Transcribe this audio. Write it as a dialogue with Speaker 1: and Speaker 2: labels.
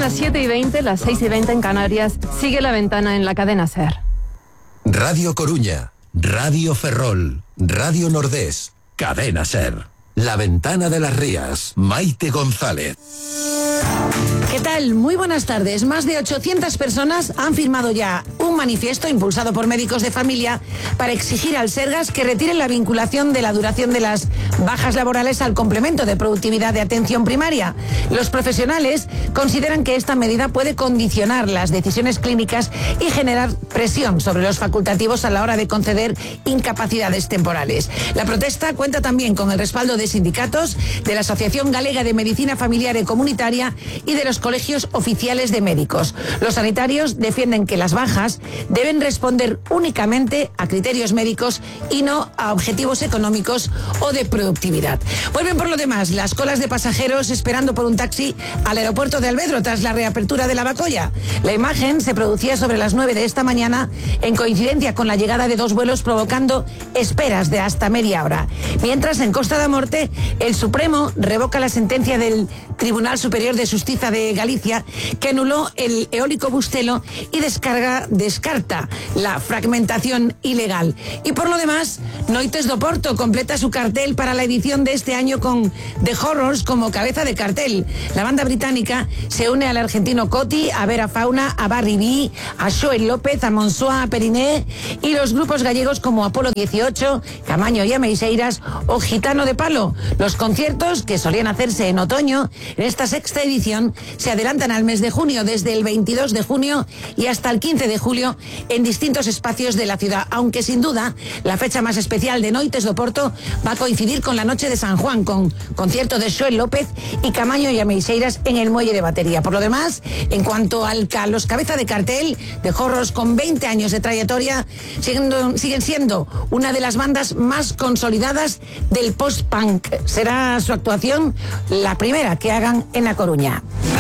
Speaker 1: las 7:20, las 6:20 en Canarias. Sigue La Ventana en la cadena SER.
Speaker 2: Radio Coruña, Radio Ferrol, Radio Nordés, cadena SER. La Ventana de las Rías, Maite González.
Speaker 3: ¿Qué tal? Muy buenas tardes. Más de 800 personas han firmado ya un manifiesto impulsado por médicos de familia para exigir al Sergas que retiren la vinculación de la duración de las bajas laborales al complemento de productividad de atención primaria. Los profesionales consideran que esta medida puede condicionar las decisiones clínicas y generar presión sobre los facultativos a la hora de conceder incapacidades temporales. La protesta cuenta también con el respaldo de sindicatos, de la Asociación Galega de Medicina Familiar y Comunitaria y de los colegios oficiales de médicos. Los sanitarios defienden que las bajas deben responder únicamente a criterios médicos y no a objetivos económicos o de productividad. Vuelven por lo demás las colas de pasajeros esperando por un taxi al aeropuerto de Albedro tras la reapertura de la Bacoya. La imagen se producía sobre las 9 de esta mañana en coincidencia con la llegada de 2 vuelos, provocando esperas de hasta media hora. Mientras, en Costa da Morte, el Supremo revoca la sentencia del Tribunal Superior de Justicia de Galicia que anuló el eólico Bustelo y descarta la fragmentación ilegal. Y por lo demás, Noites do Porto completa su cartel para la edición de este año con The Horrors como cabeza de cartel. La banda británica se une al argentino Coti, a Vera Fauna, a Barry B, a Joel López, a Monsoa, a Periné, y los grupos gallegos como Apolo 18, Camaño y Ameixeiras o Gitano de Palo. Los conciertos, que solían hacerse en otoño, en esta sexta edición se adelantan al mes de junio, desde el 22 de junio y hasta el 15 de julio en distintos espacios de la ciudad, aunque sin duda la fecha más especial de Noites do Porto va a coincidir con la noche de San Juan, con concierto de Joel López y Camaño y Ameixeiras en el Muelle de Batería. Por lo demás, en cuanto a los cabeza de cartel, de Horrors, con 20 años de trayectoria, siguen siendo una de las bandas más consolidadas del post-punk. Será su actuación la primera que hagan en A Coruña.